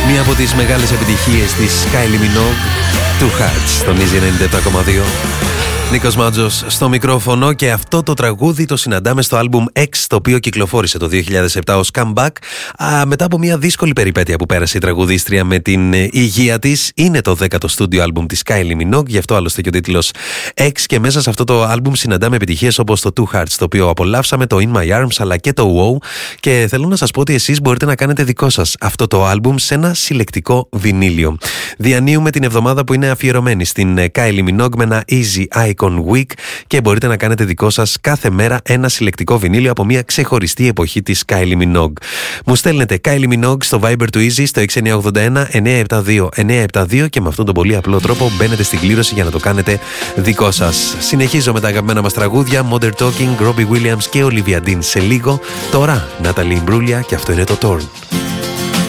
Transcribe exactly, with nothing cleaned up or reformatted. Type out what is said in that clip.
Μία από τις μεγάλες επιτυχίες της Kylie Minogue, Two Hearts, στον Easy ενενήντα επτά κόμμα δύο. Νίκος Μάτζος στο μικρόφωνο και αυτό το τραγούδι το συναντάμε στο άλμπουμ X, το οποίο κυκλοφόρησε το δύο χιλιάδες επτά ως comeback α, μετά από μια δύσκολη περιπέτεια που πέρασε η τραγουδίστρια με την ε, υγεία της. Είναι το δέκατο στούντιο άλμπουμ της Kylie Minogue, γι' αυτό άλλωστε και ο τίτλος X, και μέσα σε αυτό το άλμπουμ συναντάμε επιτυχίες όπως το Two Hearts, το οποίο απολαύσαμε, το In My Arms αλλά και το Wow, και θέλω να σας πω ότι εσείς μπορείτε να κάνετε δικό σας αυτό το άλμπουμ σε ένα συλλεκτικό βινίλιο. Διανύουμε την εβδομάδα που είναι αφιερωμένη στην Kylie Minogue με ένα Easy Icon Week και μπορείτε να κάνετε δικό σας κάθε μέρα ένα συλλεκτικό βινίλιο από μια ξεχωριστή εποχή της Kylie Minogue. Μου στέλνετε Kylie Minogue στο Viber του Easy στο έξι εννιά οκτώ ένα εννιά επτά δύο εννιά επτά δύο και με αυτόν τον πολύ απλό τρόπο μπαίνετε στην κλήρωση για να το κάνετε δικό σας. Συνεχίζω με τα αγαπημένα μας τραγούδια Modern Talking, Robbie Williams και Olivia Dean σε λίγο. Τώρα Natalie Imbruglia και αυτό είναι το Torn.